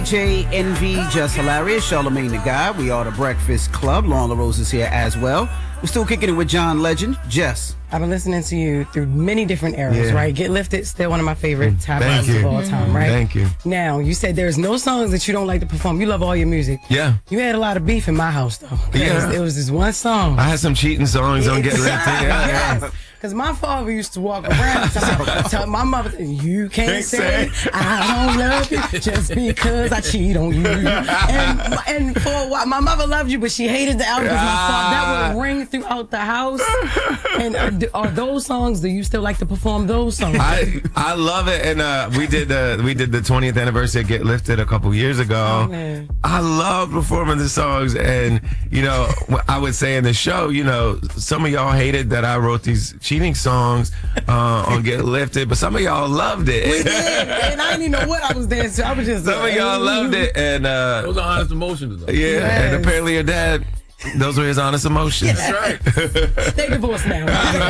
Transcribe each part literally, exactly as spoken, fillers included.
J, Envy, Just Hilarious, Charlamagne the Guy. We are the Breakfast Club. Lauren LaRose is here as well. We're still kicking it with John Legend. Jess. I've been listening to you through many different eras, yeah. right? Get Lifted, still one of my favorite top Thank albums you. of all time, right? Thank you. Now, you said there's no songs that you don't like to perform. You love all your music. Yeah. You had a lot of beef in my house, though. Yeah. It was this one song. I had some cheating songs on Get Lifted. Yeah. Yes. Because my father used to walk around and tell my mother, you can't, Can't say, say. I don't love you just because I cheat on you. And, and for a while, my mother loved you, but she hated the album because my father, that would ring throughout the house. And are, are those songs, do you still like to perform those songs? I I love it, and uh, we did the we did the twentieth anniversary of Get Lifted a couple years ago. Oh, man. I love performing the songs, and you know, I would say in the show, you know, some of y'all hated that I wrote these cheating songs uh, on Get Lifted, but some of y'all loved it. We did, and I didn't even know what I was dancing. I was just Some of y'all loved it, and uh, Those are honest emotions, though. yeah, Yes. and apparently your dad. Those were his honest emotions. That's right. They divorced now.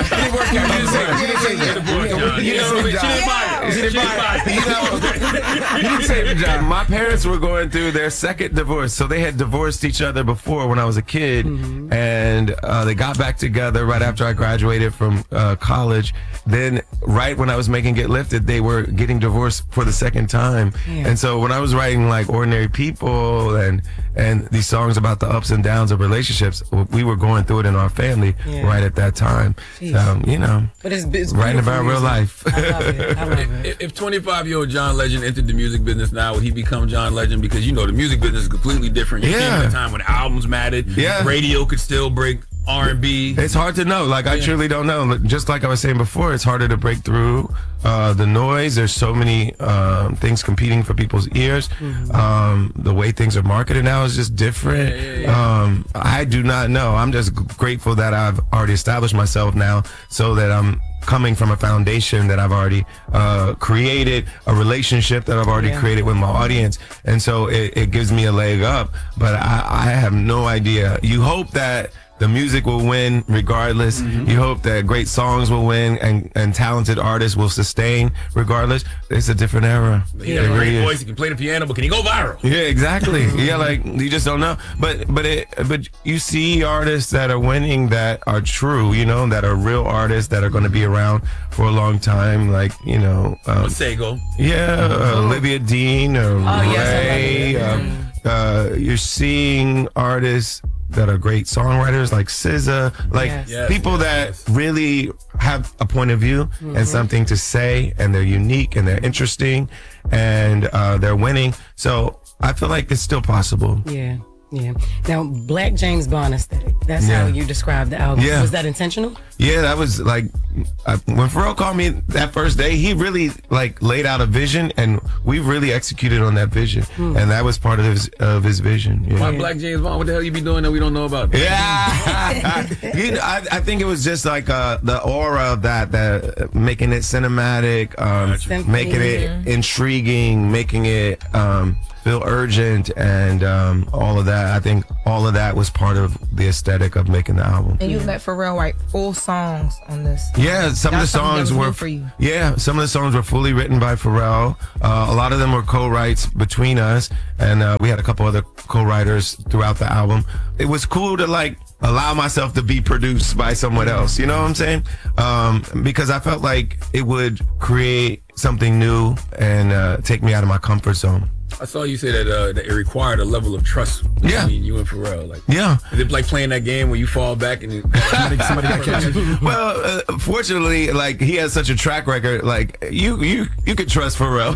You know, my parents were going through their second divorce, so they had divorced each other before when I was a kid, mm-hmm. and uh, they got back together right after I graduated from uh, college. Then, right when I was making Get Lifted, they were getting divorced for the second time, yeah. and so when I was writing like Ordinary People and and these songs about the ups and downs of relationships, we were going through it in our family yeah. right at that time. Um, you know, but it's, it's writing about music. real life. I love it. I love it. If twenty-five-year-old John Legend entered the music business now, would he become John Legend? Because, you know, the music business is completely different. You Yeah. came at a time when albums mattered. Yeah. Radio could still break R and B. It's hard to know. Like, I Yeah. truly don't know. Just like I was saying before, it's harder to break through uh, the noise. There's so many um, things competing for people's ears. Mm-hmm. Um, the way things are marketed now is just different. Yeah, yeah, yeah. Um, I do not know. I'm just grateful that I've already established myself now so that I'm coming from a foundation that I've already uh, created, a relationship that I've already Yeah. created with my audience. And so it, it gives me a leg up. But I, I have no idea. You hope that the music will win regardless. Mm-hmm. You hope that great songs will win and, and talented artists will sustain regardless. It's a different era. He got It a great really is. voice. He can play the piano, but can he go viral? Yeah, exactly. Yeah, like you just don't know. But but it but you see artists that are winning that are true, you know, that are real artists that are going to be around for a long time. Like, you know, um, Masego. yeah, uh, Olivia Dean or Oh, Ray. yes, I love it. um, uh, you're seeing artists that are great songwriters like S Z A, like Yes. Yes, people yes, that yes. really have a point of view Mm-hmm. and something to say, and they're unique and they're interesting and uh, they're winning. So I feel like it's still possible. Yeah, yeah. Now, Black James Bond aesthetic. That's Yeah. how you described the album. Yeah. Was that intentional? Yeah, that was like I, when Pharrell called me that first day. He really like laid out a vision, and we really executed on that vision, Hmm. and that was part of his of his vision. Yeah. Why Black James Bond? What the hell you be doing that we don't know about? Yeah, you know, I, I think it was just like uh, the aura of that, that uh, making it cinematic, um, Gotcha. making it intriguing, making it um, feel urgent, and um, all of that. I think all of that was part of the aesthetic of making the album. And you let Pharrell write full songs on this. Yeah, some of the That's something that songs was were new for you. Yeah, some of the songs were fully written by Pharrell. Uh, a lot of them were co-writes between us, and uh, we had a couple other co-writers throughout the album. It was cool to like allow myself to be produced by someone else. You know what I'm saying? Um, because I felt like it would create something new and uh, take me out of my comfort zone. I saw you say that uh, that it required a level of trust between Yeah. you and Pharrell. Like, Yeah. is it like playing that game where you fall back and somebody, somebody got catch you? Well, uh, fortunately, like he has such a track record. Like you, you, you could trust Pharrell.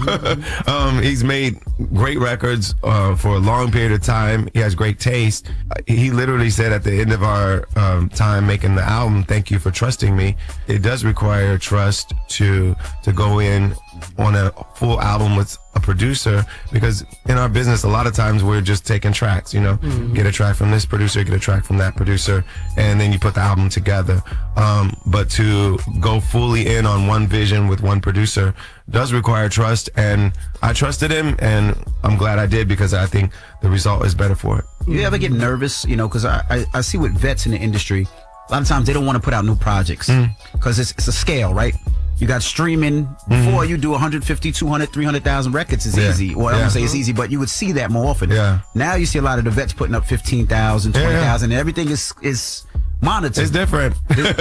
um, he's made great records uh, for a long period of time. He has great taste. Uh, he literally said at the end of our um, time making the album, "Thank you for trusting me." It does require trust to to go in on a full album with a producer, because in our business a lot of times we're just taking tracks, you know, mm-hmm. get a track from this producer, get a track from that producer, and then you put the album together. Um, but to go fully in on one vision with one producer does require trust, and I trusted him, and I'm glad I did, because I think the result is better for it. You ever get nervous, you know, because I, I, I see with vets in the industry, a lot of times they don't want to put out new projects because mm. it's, it's a scale, right? You got streaming. Before you do one hundred fifty, two hundred, three hundred thousand records is Yeah. easy. Well, I Yeah. don't say it's easy, but you would see that more often. Yeah. Now you see a lot of the vets putting up fifteen thousand, Yeah. twenty thousand, and everything is is monitored. It's different.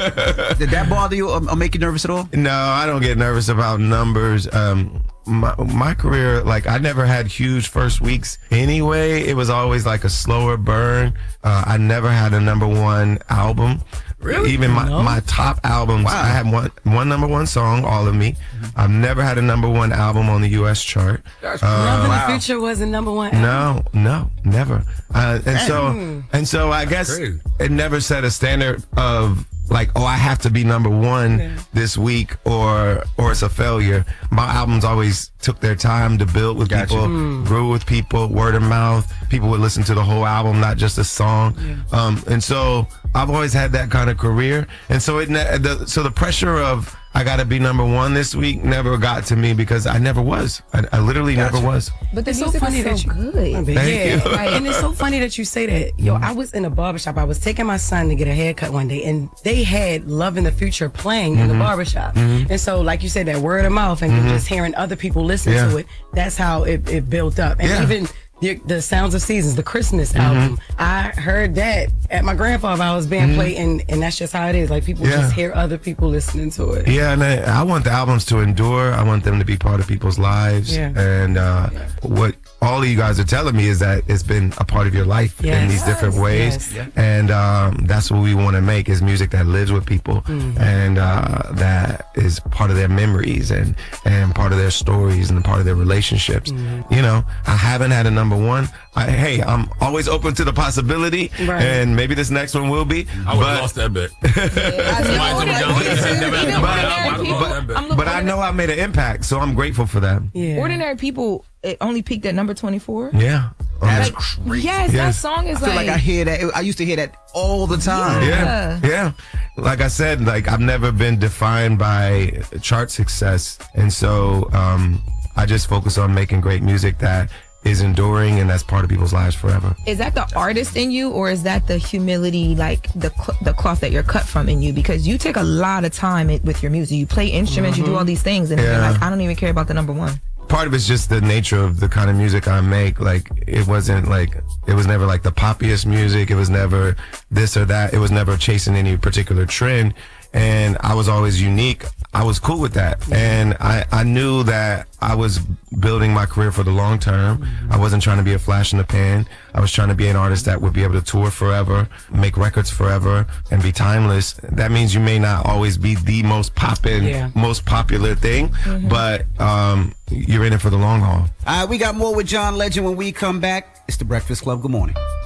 Did that bother you or, or make you nervous at all? No, I don't get nervous about numbers. Um, my, my career, like I never had huge first weeks anyway. It was always like a slower burn. Uh, I never had a number one album. Really? Even my, No? my top albums, I had one one number one song, All of Me. I've never had a number one album on the U S chart. That's Love in wow. the Future wasn't number one. No, no, never. Uh, and so, and so, I guess crazy. it never set a standard of like, oh, I have to be number one this week, or or it's a failure. My albums always took their time to build with Gotcha. people, grew with people, word of mouth. People would listen to the whole album, not just a song. Um, and so I've always had that kind of career, and so it ne- the, so the pressure of I got to be number one this week never got to me because I never was. I, I literally Gotcha. never was. But the It's so music funny is that so you- good. Thank Thank yeah, you. like, and it's so funny that you say that. Yo, I was in a barbershop. I was taking my son to get a haircut one day, and they had Love in the Future playing in the barbershop. And so, like you said, that word of mouth and just hearing other people listen Yeah. to it, that's how it, it built up. And Yeah. even the, the Sounds of Seasons, the Christmas album, I heard that at my grandfather's house being played, and, and that's just how it is. Like, people Yeah. just hear other people listening to it. Yeah, and I, I want the albums to endure. I want them to be part of people's lives. Yeah. And uh, what all of you guys are telling me is that it's been a part of your life in Yes. these different Yes. ways. Yes. And um, that's what we want to make is music that lives with people Mm-hmm. and uh, that is part of their memories and, and part of their stories and part of their relationships. Mm-hmm. You know, I haven't had a number one. I, hey, I'm always open to the possibility, Right. and maybe this next one will be. I would have but- lost that bet. I Somebody told me John Legend had never had a number one album. I'd have lost that bet. I'm looking But I know I made an impact, so I'm grateful for that. Yeah. Ordinary People, it only peaked at number twenty-four. Yeah. That's Um, crazy. Yes, that Yes. song is I feel like I hear that. I used to hear that all the time. yeah. Yeah. Like I said, like I've never been defined by chart success. And so um, I just focus on making great music that is enduring and that's part of people's lives forever. Is that the artist in you, or is that the humility, like the cl- the cloth that you're cut from in you? Because you take a lot of time it, with your music. You play instruments, you do all these things, and then you're Yeah. like, I don't even care about the number one. Part of it's just the nature of the kind of music I make. Like it wasn't like it was never like the poppiest music. It was never this or that. It was never chasing any particular trend. And I was always unique. I was cool with that. And I, I knew that I was building my career for the long term. I wasn't trying to be a flash in the pan. I was trying to be an artist that would be able to tour forever, make records forever, and be timeless. That means you may not always be the most poppin', Yeah. most popular thing, but um, you're in it for the long haul. All right, we got more with John Legend when we come back. It's the Breakfast Club. Good morning.